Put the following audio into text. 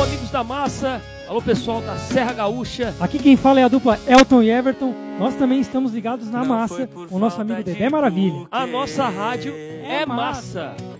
Alô, amigos da massa. Alô, pessoal da Serra Gaúcha. Aqui quem fala é a dupla Elton e Everton. Nós também estamos ligados na massa com o nosso amigo Dedé Maravilha. A nossa rádio é massa.